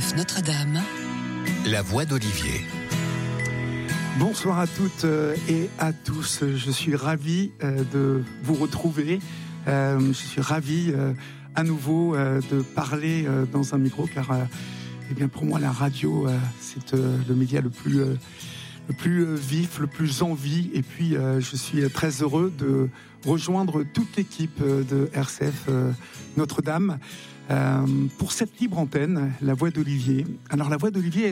RCF Notre-Dame, la voix d'Olivier. Bonsoir à toutes et à tous. Je suis ravi de vous retrouver. Je suis ravi à nouveau de parler dans un micro, car pour moi la radio c'est le média le plus vif, le plus en vie. Et puis je suis très heureux de rejoindre toute l'équipe de RCF Notre-Dame pour cette libre antenne, la voix d'Olivier. Alors la voix d'Olivier,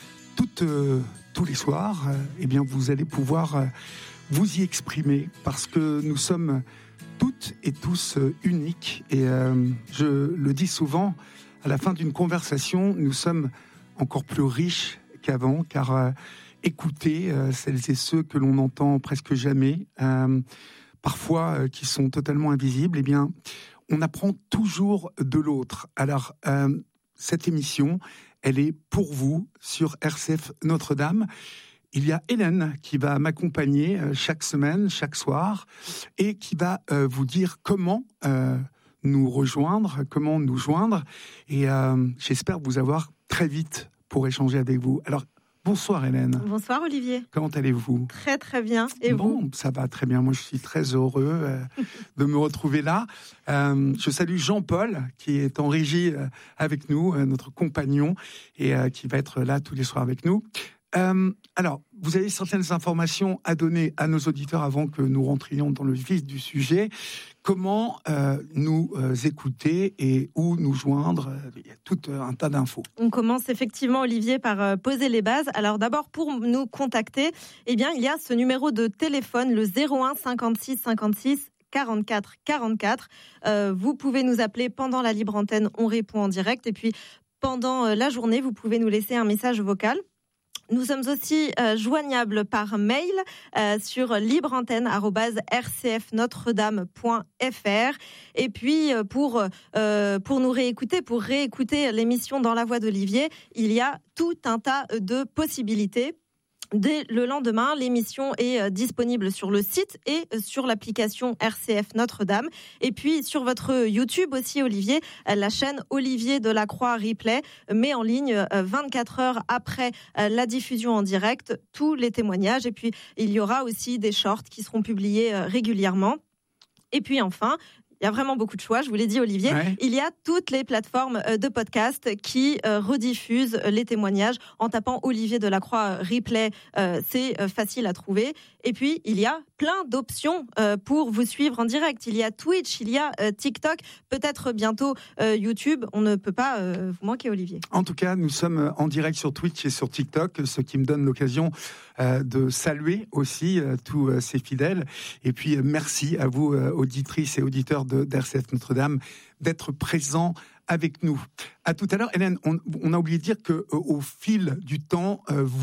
tous les soirs, vous allez pouvoir vous y exprimer, parce que nous sommes toutes et tous uniques. Et je le dis souvent, à la fin d'une conversation, nous sommes encore plus riches qu'avant, car écouter celles et ceux que l'on n'entend presque jamais, parfois qui sont totalement invisibles, on apprend toujours de l'autre. Alors, cette émission, elle est pour vous sur RCF Notre-Dame. Il y a Hélène qui va m'accompagner chaque semaine, chaque soir, et qui va vous dire comment nous rejoindre, comment nous joindre. Et j'espère vous avoir très vite pour échanger avec vous. Alors, bonsoir Hélène. Bonsoir Olivier. Comment allez-vous ? Très très bien. Et vous ? Ça va très bien. Moi je suis très heureux de me retrouver là. Je salue Jean-Paul qui est en régie avec nous, notre compagnon, et qui va être là tous les soirs avec nous. Alors, vous avez certaines informations à donner à nos auditeurs avant que nous rentrions dans le vif du sujet. Comment nous écouter et où nous joindre ? Il y a tout un tas d'infos. On commence effectivement, Olivier, par poser les bases. Alors d'abord, pour nous contacter, il y a ce numéro de téléphone, le 01 56 56 44 44. Vous pouvez nous appeler pendant la libre antenne, on répond en direct. Et puis, pendant la journée, vous pouvez nous laisser un message vocal. Nous sommes aussi joignables par mail sur libreantenne@rcfnotredame.fr. Et puis pour nous réécouter, pour réécouter l'émission dans la voix d'Olivier, il y a tout un tas de possibilités. Dès le lendemain, l'émission est disponible sur le site et sur l'application RCF Notre-Dame. Et puis sur votre YouTube aussi, Olivier, la chaîne Olivier Delacroix Replay met en ligne 24 heures après la diffusion en direct tous les témoignages. Et puis il y aura aussi des shorts qui seront publiés régulièrement. Et puis enfin, il y a vraiment beaucoup de choix, je vous l'ai dit Olivier. Ouais. Il y a toutes les plateformes de podcast qui rediffusent les témoignages en tapant Olivier Delacroix Replay. C'est facile à trouver. Et puis, il y a plein d'options pour vous suivre en direct. Il y a Twitch, il y a TikTok, peut-être bientôt YouTube. On ne peut pas vous manquer, Olivier. En tout cas, nous sommes en direct sur Twitch et sur TikTok, ce qui me donne l'occasion de saluer aussi tous ces fidèles. Et puis, merci à vous, auditrices et auditeurs d'RCF Notre-Dame, d'être présents avec nous. À tout à l'heure, Hélène, on a oublié de dire qu'au fil du temps, vous